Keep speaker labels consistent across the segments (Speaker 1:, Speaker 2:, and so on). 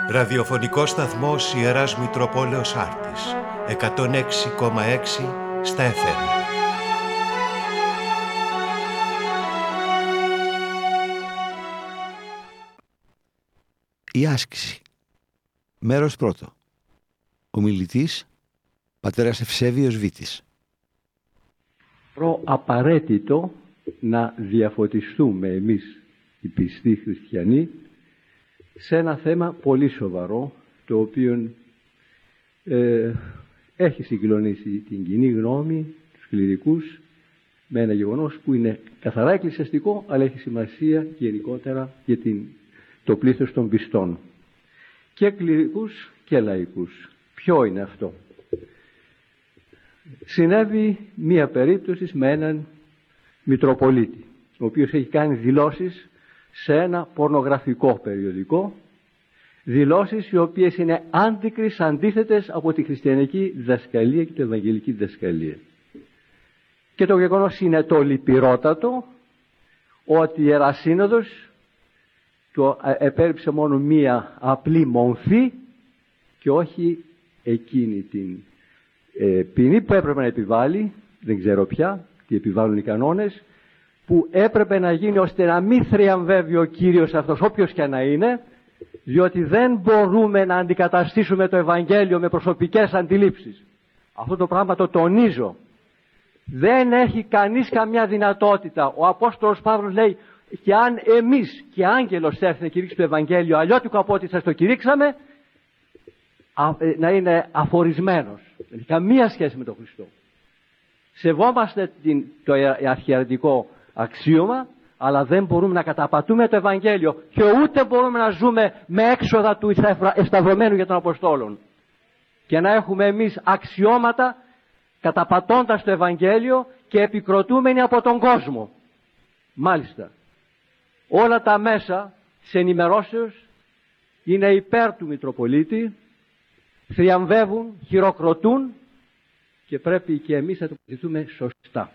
Speaker 1: Ραδιοφωνικός σταθμός Ιεράς Μητροπόλεως Άρτης, 106,6 στα FM.
Speaker 2: Η άσκηση. Μέρος πρώτο. Ομιλητής, πατέρας Ευσέβιος Βίτης.
Speaker 3: Απαραίτητο να διαφωτιστούμε εμείς οι πιστοί χριστιανοί σε ένα θέμα πολύ σοβαρό, το οποίο έχει συγκλονίσει την κοινή γνώμη, τους κληρικούς, με ένα γεγονός που είναι καθαρά εκκλησιαστικό, αλλά έχει σημασία γενικότερα για το πλήθος των πιστών, και κληρικούς και λαϊκούς. Ποιο είναι αυτό? Συνέβη μία περίπτωση με έναν Μητροπολίτη, ο οποίος έχει κάνει δηλώσεις σε ένα πορνογραφικό περιοδικό, δηλώσεις οι οποίες είναι άντικρις, αντίθετες από τη χριστιανική διδασκαλία και την ευαγγελική διδασκαλία. Και το γεγονός είναι το λυπηρότατο ότι η Ιερά Σύνοδος το επέριψε μόνο μία απλή μομφή και όχι εκείνη την ποινή που έπρεπε να επιβάλλει, δεν ξέρω πια τι επιβάλλουν οι κανόνες, που έπρεπε να γίνει ώστε να μην θριαμβεύει ο Κύριος αυτός, όποιος και να είναι, διότι δεν μπορούμε να αντικαταστήσουμε το Ευαγγέλιο με προσωπικές αντιλήψεις. Αυτό το πράγμα το τονίζω. Δεν έχει κανείς καμιά δυνατότητα. Ο Απόστολος Παύλος λέει, και αν εμείς και άγγελος έρθει να κηρύξει το Ευαγγέλιο αλλιώτικο από ό,τι σας το κηρύξαμε, να είναι αφορισμένος. Δεν έχει καμία σχέση με τον Χριστό. Σεβόμαστε το αρχιερετικό αξίωμα, αλλά δεν μπορούμε να καταπατούμε το Ευαγγέλιο και ούτε μπορούμε να ζούμε με έξοδα του εσταυρωμένου για των Αποστόλων και να έχουμε εμείς αξιώματα καταπατώντας το Ευαγγέλιο και επικροτούμενοι από τον κόσμο. Μάλιστα, όλα τα μέσα της ενημερώσεως είναι υπέρ του Μητροπολίτη, θριαμβεύουν, χειροκροτούν, και πρέπει και εμείς να τοποθετηθούμε σωστά.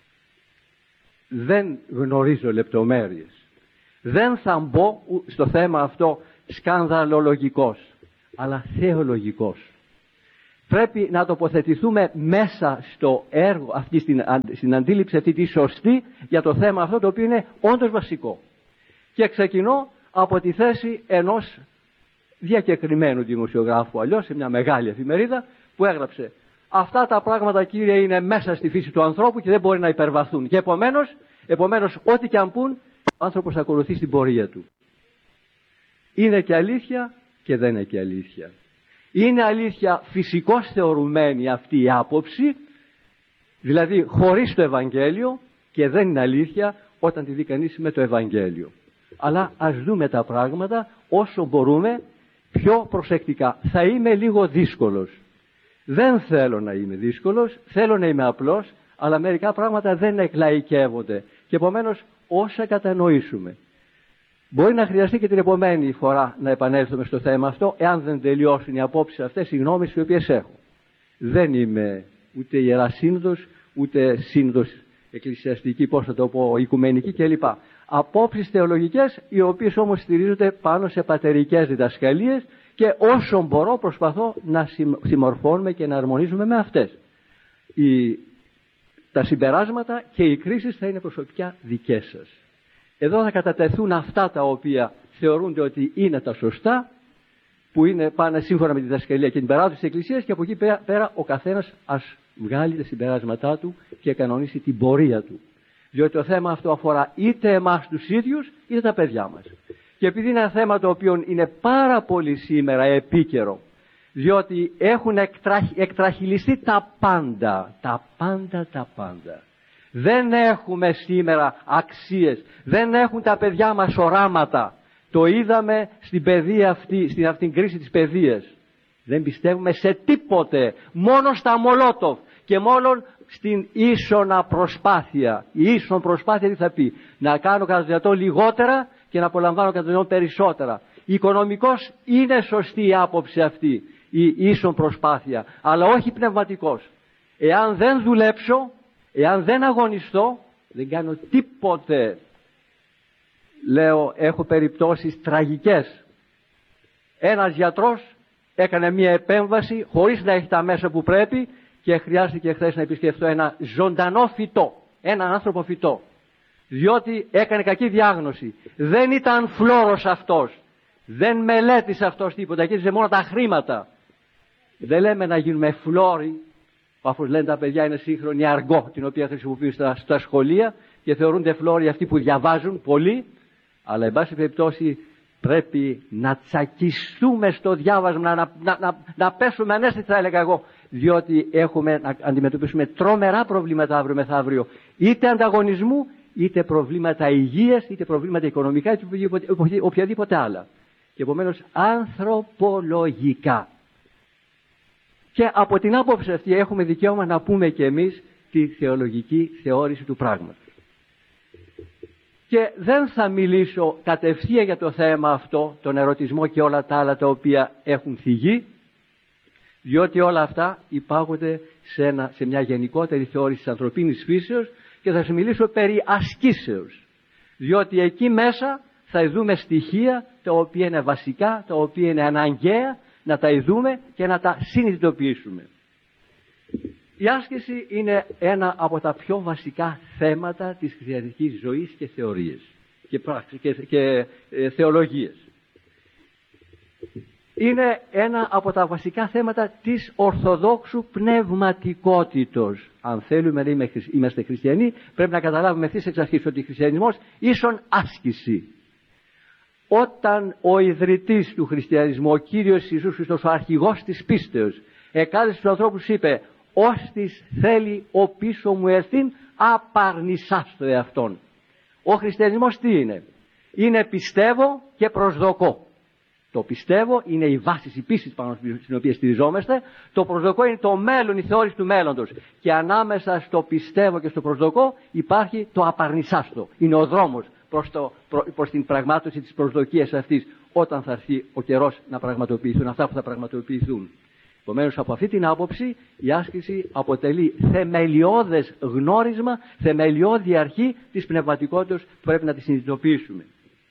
Speaker 3: Δεν γνωρίζω λεπτομέρειες. Δεν θα μπω στο θέμα αυτό σκανδαλολογικός, αλλά θεολογικός. Πρέπει να τοποθετηθούμε μέσα στο έργο, στην αντίληψη αυτή τη σωστή για το θέμα αυτό, το οποίο είναι όντως βασικό. Και ξεκινώ από τη θέση ενός διακεκριμένου δημοσιογράφου, αλλιώς σε μια μεγάλη εφημερίδα, που έγραψε: αυτά τα πράγματα, κύριε, είναι μέσα στη φύση του ανθρώπου και δεν μπορεί να υπερβαθούν. Και επομένως ό,τι και αν πούν, ο άνθρωπος θα ακολουθεί στην πορεία του. Είναι και αλήθεια και δεν είναι και αλήθεια. Είναι αλήθεια φυσικώς θεωρουμένη αυτή η άποψη, δηλαδή χωρίς το Ευαγγέλιο, και δεν είναι αλήθεια όταν τη δει κανείς με το Ευαγγέλιο. Αλλά ας δούμε τα πράγματα όσο μπορούμε πιο προσεκτικά. Θα είμαι λίγο δύσκολος. Δεν θέλω να είμαι δύσκολος, θέλω να είμαι απλός, αλλά μερικά πράγματα δεν εκλαϊκεύονται. Και επομένως όσα κατανοήσουμε. Μπορεί να χρειαστεί και την επόμενη φορά να επανέλθουμε στο θέμα αυτό, εάν δεν τελειώσουν οι απόψεις αυτές, οι γνώμες οι οποίες έχω. Δεν είμαι ούτε Ιερά Σύνοδος, ούτε Σύνοδος εκκλησιαστική, πώς θα το πω, οικουμενική κλπ. Απόψεις θεολογικές, οι οποίες όμως στηρίζονται πάνω σε πατερικές διδασκαλίες, και όσο μπορώ προσπαθώ να συμμορφώνουμε και να αρμονίζουμε με αυτές. Τα συμπεράσματα και οι κρίσεις θα είναι προσωπικά δικές σας. Εδώ θα κατατεθούν αυτά τα οποία θεωρούνται ότι είναι τα σωστά, που πάνε σύμφωνα με τη διδασκαλία και την παράδοση της Εκκλησίας, και από εκεί πέρα ο καθένας ας βγάλει τα συμπεράσματά του και κανονίσει την πορεία του. Διότι το θέμα αυτό αφορά είτε εμάς τους ίδιους είτε τα παιδιά μας. Και επειδή είναι ένα θέμα το οποίο είναι πάρα πολύ σήμερα επίκαιρο, διότι έχουν εκτραχυλιστεί τα πάντα. Δεν έχουμε σήμερα αξίες, δεν έχουν τα παιδιά μας οράματα. Το είδαμε στην παιδεία αυτή, στην αυτήν κρίση της παιδείας. Δεν πιστεύουμε σε τίποτε, μόνο στα Μολότοφ και μόνο στην ίσονα προσπάθεια. Η ίσον προσπάθεια τι θα πει? Να κάνω κατά το δυνατόν λιγότερα και να απολαμβάνω κατά το δυνατόν περισσότερα. Οικονομικώς είναι σωστή η άποψη αυτή, η ίσον προσπάθεια, αλλά όχι πνευματικός. Εάν δεν δουλέψω, εάν δεν αγωνιστώ, δεν κάνω τίποτε. Λέω, έχω περιπτώσεις τραγικές. Ένας γιατρός έκανε μια επέμβαση χωρίς να έχει τα μέσα που πρέπει και χρειάστηκε χθες να επισκεφτώ ένα ζωντανό φυτό, έναν άνθρωπο φυτό, διότι έκανε κακή διάγνωση. Δεν ήταν φλόρος αυτός, δεν μελέτησε αυτός τίποτα, κοίταζε μόνο τα χρήματα. Δεν λέμε να γίνουμε φλόροι, όπως λένε τα παιδιά, είναι σύγχρονη αργό την οποία χρησιμοποιούν στα σχολεία και θεωρούνται φλόροι αυτοί που διαβάζουν πολύ, αλλά εν πάση περιπτώσει πρέπει να τσακιστούμε στο διάβασμα, να πέσουμε ανέστητα, θα έλεγα εγώ, διότι έχουμε να αντιμετωπίσουμε τρομερά προβλήματα αύριο μεθαύριο, είτε ανταγωνισμού, είτε προβλήματα υγείας, είτε προβλήματα οικονομικά, είτε οποιαδήποτε άλλα. Και επομένως ανθρωπολογικά. Και από την άποψη αυτή έχουμε δικαίωμα να πούμε και εμείς τη θεολογική θεώρηση του πράγματος. Και δεν θα μιλήσω κατευθείαν για το θέμα αυτό, τον ερωτισμό και όλα τα άλλα τα οποία έχουν θυγεί, διότι όλα αυτά υπάγονται σε μια γενικότερη θεώρηση της ανθρωπίνης φύσεως, και θα σας μιλήσω περί ασκήσεως, διότι εκεί μέσα θα δούμε στοιχεία τα οποία είναι βασικά, τα οποία είναι αναγκαία να τα ειδούμε και να τα συνειδητοποιήσουμε. Η άσκηση είναι ένα από τα πιο βασικά θέματα της χριστιανικής ζωής και θεωρίες και θεολογίες. Είναι ένα από τα βασικά θέματα της ορθοδόξου πνευματικότητος. Αν θέλουμε να είμαστε χριστιανοί, πρέπει να καταλάβουμε ευθύς εξ αρχής ότι ο χριστιανισμός ίσον άσκηση. Όταν ο ιδρυτής του χριστιανισμού, ο Κύριος Ιησούς Χριστός, ο αρχηγός της πίστεως, εκάλεσε τους ανθρώπους, είπε: «Όστις θέλει ο πίσω μου ερθήν, απαρνησάστε εαυτόν». Ο χριστιανισμός τι είναι? Είναι πιστεύω και προσδοκώ. Το πιστεύω είναι η βάση της πίστης πάνω στην οποία στηριζόμαστε. Το προσδοκώ είναι το μέλλον, η θεώρηση του μέλλοντος. Και ανάμεσα στο πιστεύω και στο προσδοκώ υπάρχει το απαρνησάστο. Είναι ο δρόμος προς την πραγμάτωση της προσδοκίας αυτής, όταν θα έρθει ο καιρός να πραγματοποιηθούν αυτά που θα πραγματοποιηθούν. Επομένως, από αυτή την άποψη η άσκηση αποτελεί θεμελιώδες γνώρισμα, θεμελιώδη αρχή της πνευματικότητας που πρέπει να τη συνειδητοποιήσουμε.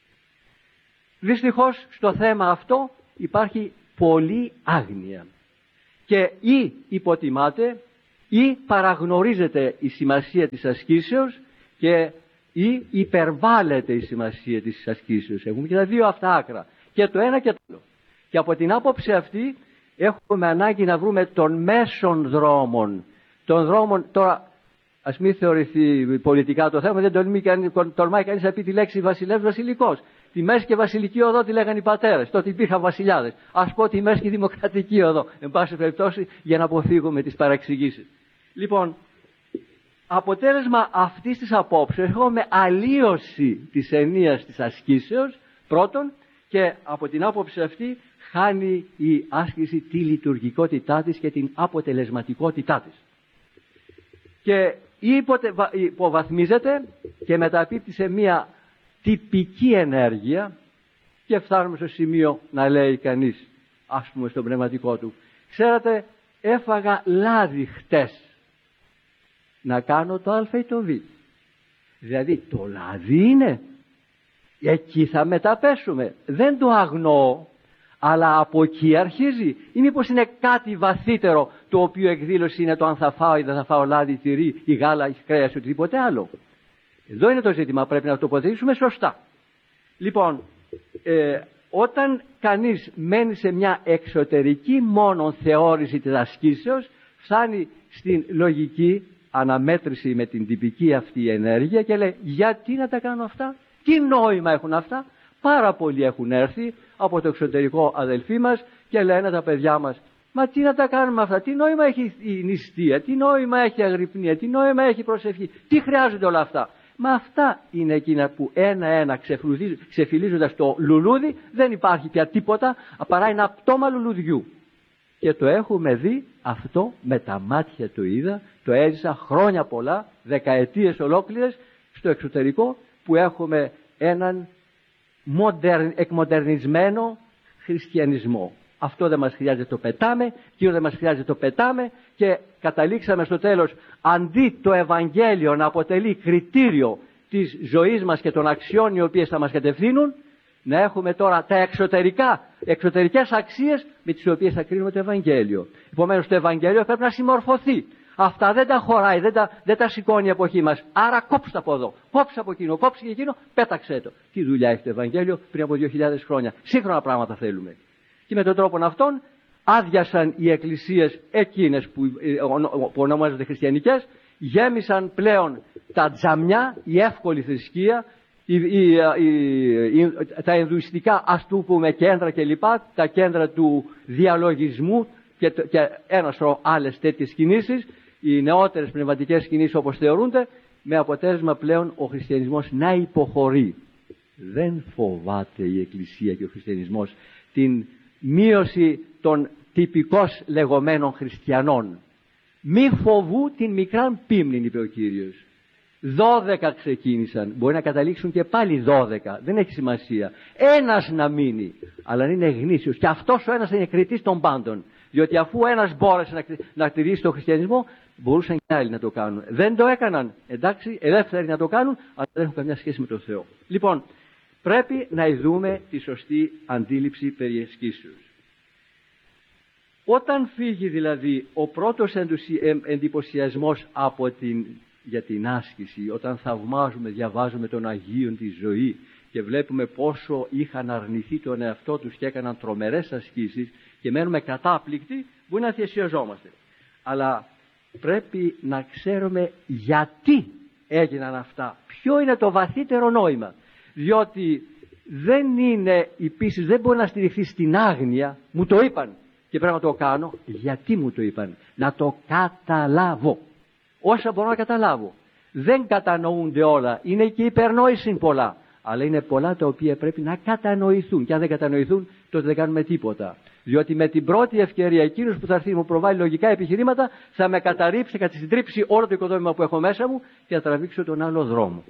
Speaker 3: Δυστυχώς στο θέμα αυτό υπάρχει πολλή άγνοια και ή υποτιμάται ή παραγνωρίζεται η σημασία της ασκήσεως και ή υπερβάλλεται η σημασία της ασκήσεως. Έχουμε και τα δύο αυτά άκρα, και το ένα και το άλλο. Και από την άποψη αυτή έχουμε ανάγκη να βρούμε των μέσων δρόμων. Των δρόμων, τώρα ας μην θεωρηθεί πολιτικά το θέμα, δεν τολμάει κανείς να πει τη λέξη βασιλεύς βασιλικός. Τη Μέση και Βασιλική Οδό τη λέγανε οι πατέρες, τότε υπήρχαν βασιλιάδες. Ας πω τη Μέση και Δημοκρατική Οδό, εν πάση περιπτώσει, για να αποφύγουμε τις παραξηγήσεις. Λοιπόν, αποτέλεσμα αυτής της απόψεως έχουμε αλλίωση της ενίας της ασκήσεως, πρώτον, και από την άποψη αυτή χάνει η άσκηση τη λειτουργικότητά της και την αποτελεσματικότητά της. Και υποβαθμίζεται και μεταπίπτει σε μια τυπική ενέργεια και φτάνουμε στο σημείο να λέει κανείς, ας πούμε στον πνευματικό του: «Ξέρετε, έφαγα λάδι χτες, να κάνω το α ή το β». Δηλαδή το λάδι είναι, εκεί θα μεταπέσουμε, δεν το αγνοώ, αλλά από εκεί αρχίζει, ή μήπως είναι κάτι βαθύτερο, το οποίο εκδήλωση είναι το αν θα φάω ή δεν θα φάω λάδι, τυρί ή γάλα ή κρέας ή οτιδήποτε άλλο. Εδώ είναι το ζήτημα, πρέπει να το τοποθετήσουμε σωστά. Λοιπόν, όταν κανείς μένει σε μια εξωτερική μόνον θεώρηση της ασκήσεως, φτάνει στην λογική αναμέτρηση με την τυπική αυτή ενέργεια και λέει: γιατί να τα κάνω αυτά, τι νόημα έχουν αυτά? Πάρα πολλοί έχουν έρθει από το εξωτερικό, αδελφοί μας, και λένε τα παιδιά μας: μα τι να τα κάνουμε αυτά, τι νόημα έχει η νηστεία, τι νόημα έχει η αγρυπνία, τι νόημα έχει η προσευχή, τι χρειάζονται όλα αυτά? Μα αυτά είναι εκείνα που ένα-ένα ξεφυλίζοντας το λουλούδι, δεν υπάρχει πια τίποτα παρά ένα πτώμα λουλουδιού. Και το έχουμε δει αυτό με τα μάτια, το είδα, το έζησα χρόνια πολλά, δεκαετίες ολόκληρες στο εξωτερικό, που έχουμε έναν εκμοντερνισμένο χριστιανισμό. Αυτό δεν μας χρειάζεται, το πετάμε, εκείνο δεν μας χρειάζεται, το πετάμε, και καταλήξαμε στο τέλος, αντί το Ευαγγέλιο να αποτελεί κριτήριο της ζωής μας και των αξιών οι οποίες θα μας κατευθύνουν, να έχουμε τώρα τα εξωτερικές αξίες με τις οποίες θα κρίνουμε το Ευαγγέλιο. Επομένως το Ευαγγέλιο πρέπει να συμμορφωθεί. Αυτά δεν τα χωράει, δεν τα σηκώνει η εποχή μας. Άρα κόψτε από εδώ, κόψτε από εκείνο, κόψτε και εκείνο, πέταξε το. Τι δουλειά έχει το Ευαγγέλιο πριν από 2.000 χρόνια. Σύγχρονα πράγματα θέλουμε. Και με τον τρόπο αυτόν άδειασαν οι εκκλησίες εκείνες που ονομάζονται χριστιανικές, γέμισαν πλέον τα τζαμιά, η εύκολη θρησκεία, τα ενδουιστικά ας του πούμε κέντρα κλπ, τα κέντρα του διαλογισμού και ένα σωρό άλλες τέτοιες κινήσεις, οι νεότερες πνευματικές κινήσεις όπως θεωρούνται, με αποτέλεσμα πλέον ο χριστιανισμός να υποχωρεί. Δεν φοβάται η Εκκλησία και ο χριστιανισμός την μείωση των τυπικώς λεγόμενων χριστιανών. Μη φοβού την μικράν πίμνην, είπε ο Κύριος. 12 ξεκίνησαν, μπορεί να καταλήξουν και πάλι 12, δεν έχει σημασία. Ένας να μείνει, αλλά να είναι γνήσιος, και αυτός ο ένας είναι κριτής των πάντων. Διότι αφού ένας μπόρεσε να κτηρίσει τον χριστιανισμό, μπορούσαν και άλλοι να το κάνουν. Δεν το έκαναν, εντάξει, ελεύθεροι να το κάνουν, αλλά δεν έχουν καμιά σχέση με τον Θεό. Λοιπόν, πρέπει να ειδούμε τη σωστή αντίληψη περί εσκήσεως. Όταν φύγει δηλαδή ο πρώτος εντυπωσιασμός για την άσκηση, όταν θαυμάζουμε, διαβάζουμε των Αγίων τη ζωή και βλέπουμε πόσο είχαν αρνηθεί τον εαυτό τους και έκαναν τρομερές ασκήσεις και μένουμε κατάπληκτοι, μπορεί να θυσιαζόμαστε. Αλλά πρέπει να ξέρουμε γιατί έγιναν αυτά. Ποιο είναι το βαθύτερο νόημα. Διότι δεν είναι η πίστη, δεν μπορεί να στηριχθεί στην άγνοια. Μου το είπαν και πρέπει να το κάνω. Γιατί μου το είπαν? Να το καταλάβω. Όσα μπορώ να καταλάβω. Δεν κατανοούνται όλα. Είναι και υπερνόηση πολλά. Αλλά είναι πολλά τα οποία πρέπει να κατανοηθούν. Και αν δεν κατανοηθούν, τότε δεν κάνουμε τίποτα. Διότι με την πρώτη ευκαιρία εκείνος που θα έρθει μου προβάλλει λογικά επιχειρήματα, θα με καταρρύψει, θα συντρίψει όλο το οικοδόμημα που έχω μέσα μου και θα τραβήξω τον άλλο δρόμο.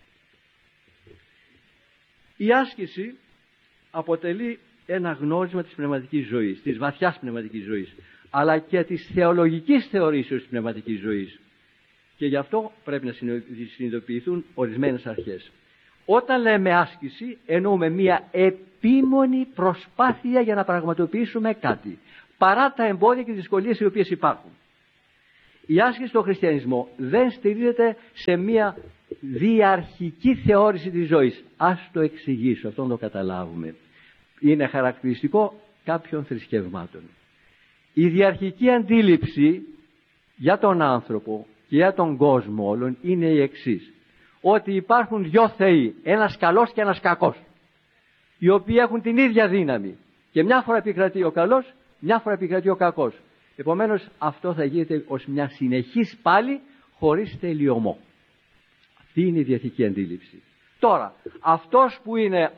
Speaker 3: Η άσκηση αποτελεί ένα γνώρισμα της πνευματικής ζωής, της βαθιάς πνευματικής ζωής, αλλά και της θεολογικής θεωρήσεως της πνευματικής ζωής. Και γι' αυτό πρέπει να συνειδητοποιηθούν ορισμένες αρχές. Όταν λέμε άσκηση, εννοούμε μία επίμονη προσπάθεια για να πραγματοποιήσουμε κάτι, παρά τα εμπόδια και τις δυσκολίες οι οποίες υπάρχουν. Η άσκηση στον χριστιανισμό δεν στηρίζεται σε μία διαρχική θεώρηση της ζωής. Ας το εξηγήσω, αυτό να το καταλάβουμε. Είναι χαρακτηριστικό κάποιων θρησκευμάτων. Η διαρχική αντίληψη για τον άνθρωπο και για τον κόσμο όλων είναι η εξής. Ότι υπάρχουν δυο θεοί, ένας καλός και ένας κακός, οι οποίοι έχουν την ίδια δύναμη. Και μια φορά επικρατεί ο καλός, μια φορά επικρατεί ο κακός. Επομένως αυτό θα γίνεται ως μια συνεχής πάλι χωρίς τελειωμό. Αυτή είναι η διαρχική αντίληψη. Τώρα, αυτός που είναι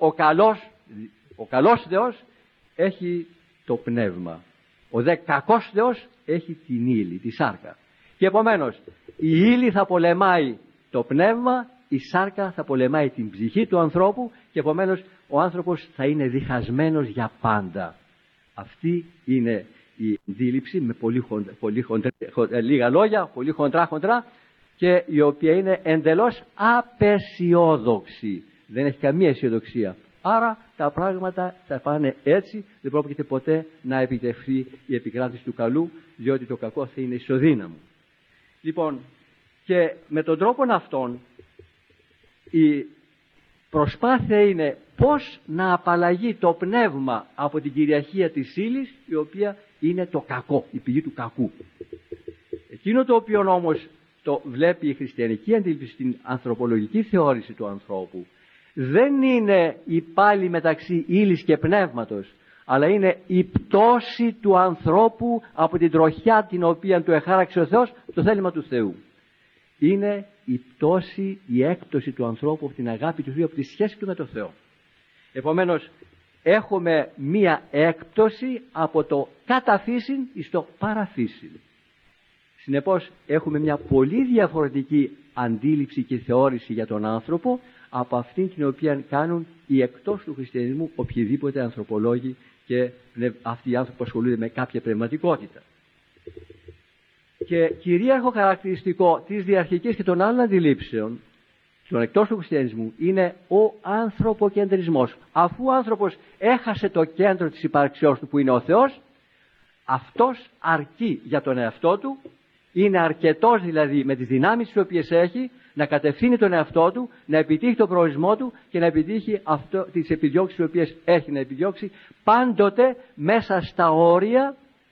Speaker 3: ο καλός Θεός έχει το πνεύμα. Ο δε κακός Θεός έχει την ύλη, τη σάρκα. Και επομένως η ύλη θα πολεμάει το πνεύμα, η σάρκα θα πολεμάει την ψυχή του ανθρώπου και επομένως ο άνθρωπος θα είναι διχασμένος για πάντα. Αυτή είναι η αντίληψη με λίγα λόγια, πολύ χοντρά και η οποία είναι εντελώς απεσιόδοξη. Δεν έχει καμία αισιοδοξία. Άρα τα πράγματα θα πάνε έτσι, δεν πρόκειται ποτέ να επιτευχθεί η επικράτηση του καλού, διότι το κακό θα είναι ισοδύναμο. Λοιπόν, και με τον τρόπο αυτόν η προσπάθεια είναι πώς να απαλλαγεί το πνεύμα από την κυριαρχία της ύλης, η οποία είναι το κακό, η πηγή του κακού. Εκείνο το οποίο όμως το βλέπει η χριστιανική αντίληψη στην ανθρωπολογική θεώρηση του ανθρώπου, δεν είναι η πάλι μεταξύ ύλης και πνεύματος, αλλά είναι η πτώση του ανθρώπου από την τροχιά την οποία του εχάραξε ο Θεός, το θέλημα του Θεού. Είναι η πτώση, η έκπτωση του ανθρώπου από την αγάπη του Θεού, από τη σχέση του με τον Θεό. Επομένως, έχουμε μία έκπτωση από το καταφύσιν εις το παραφύσιν. Συνεπώς, έχουμε μια πολύ διαφορετική αντίληψη και θεώρηση για τον άνθρωπο από αυτήν την οποία κάνουν οι εκτός του χριστιανισμού οποιοδήποτε ανθρωπολόγοι και αυτοί οι άνθρωποι που ασχολούνται με κάποια πνευματικότητα. Και κυρίαρχο χαρακτηριστικό της διαρχικής και των άλλων αντιλήψεων στον εκτός του χριστιανισμού είναι ο ανθρωποκεντρισμός. Αφού ο άνθρωπος έχασε το κέντρο της υπάρξεώς του που είναι ο Θεός, αυτός αρκεί για τον εαυτό του, είναι αρκετός δηλαδή με τις δυνάμεις τις οποίες έχει να κατευθύνει τον εαυτό του, να επιτύχει τον προορισμό του και να επιτύχει τις επιδιώξεις τις οποίες έχει να επιδιώξει, πάντοτε μέσα στα όρια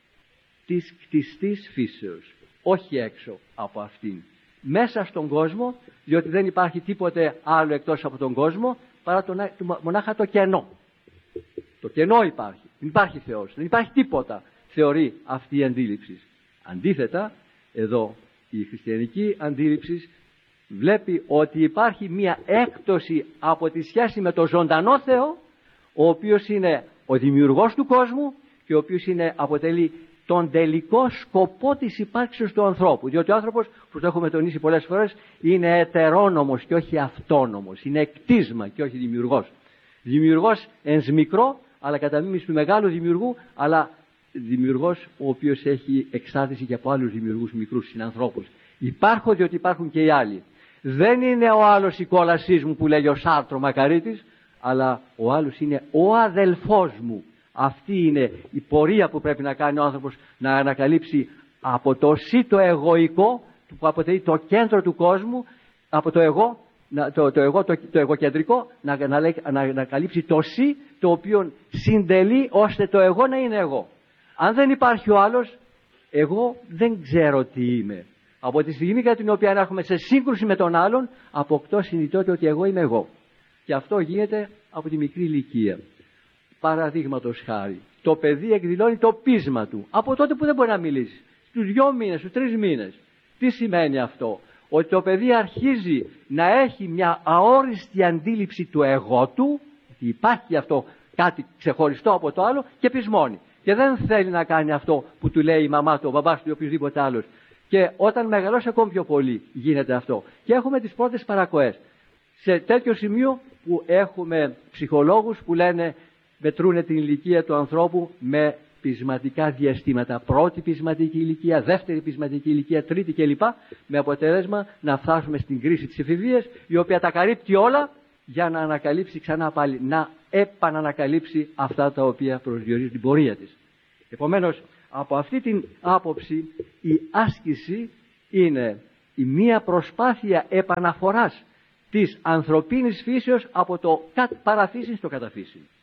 Speaker 3: της κτιστής φύσεως, όχι έξω από αυτήν. Μέσα στον κόσμο, διότι δεν υπάρχει τίποτε άλλο εκτός από τον κόσμο παρά μονάχα το κενό. Το κενό υπάρχει, δεν υπάρχει Θεός, δεν υπάρχει τίποτα, θεωρεί αυτή η αντίληψη. Αντίθετα, εδώ η χριστιανική αντίληψη βλέπει ότι υπάρχει μία έκπτωση από τη σχέση με το ζωντανό Θεό, ο οποίος είναι ο δημιουργός του κόσμου και ο οποίος αποτελεί τον τελικό σκοπό της υπάρξεως του ανθρώπου. Διότι ο άνθρωπος, που το έχουμε τονίσει πολλές φορές, είναι ετερόνομος και όχι αυτόνομος. Είναι εκτίσμα και όχι δημιουργός. Δημιουργός ενς μικρό, αλλά κατά μίμηση του μεγάλου δημιουργού, αλλά δημιουργός ο οποίος έχει εξάρτηση και από άλλους δημιουργούς μικρούς συνανθρώπους. Υπάρχω διότι υπάρχουν και οι άλλοι. Δεν είναι ο άλλος η κόλασής μου που λέγει ο Σάρτρο Μακαρίτης, αλλά ο άλλος είναι ο αδελφός μου. Αυτή είναι η πορεία που πρέπει να κάνει ο άνθρωπος, να ανακαλύψει από το σύ το εγωικό, που αποτελεί το κέντρο του κόσμου, από το εγώ, το εγωκεντρικό, να ανακαλύψει το σύ, το οποίο συντελεί ώστε το εγώ να είναι εγώ. Αν δεν υπάρχει ο άλλος, εγώ δεν ξέρω τι είμαι. Από τη στιγμή κατά την οποία έρχομαι σε σύγκρουση με τον άλλον, αποκτώ συνειδητότητα ότι εγώ είμαι εγώ. Και αυτό γίνεται από τη μικρή ηλικία. Παραδείγματος χάρη, το παιδί εκδηλώνει το πείσμα του από τότε που δεν μπορεί να μιλήσει. Στους 2 μήνες, στους 3 μήνες. Τι σημαίνει αυτό? Ότι το παιδί αρχίζει να έχει μια αόριστη αντίληψη του εγώ του, ότι υπάρχει αυτό κάτι ξεχωριστό από το άλλο, και πεισμώνει. Και δεν θέλει να κάνει αυτό που του λέει η μαμά του, ο μπαμπάς του ή οποιοδήποτε άλλος. Και όταν μεγαλώσει ακόμη πιο πολύ γίνεται αυτό. Και έχουμε τις πρώτες παρακοές. Σε τέτοιο σημείο που έχουμε ψυχολόγους που λένε, μετρούνε την ηλικία του ανθρώπου με πεισματικά διαστήματα. Πρώτη πεισματική ηλικία, δεύτερη πεισματική ηλικία, τρίτη κλπ. Με αποτέλεσμα να φτάσουμε στην κρίση της εφηβείας, η οποία τα καλύπτει όλα για να ανακαλύψει ξανά πάλι, να επανανακαλύψει αυτά τα οποία προσδιορίζουν την πορεία της. Επομένως, από αυτή την άποψη η άσκηση είναι η μία προσπάθεια επαναφοράς της ανθρωπίνης φύσεως από το παραφύσιν στο καταφύσιν.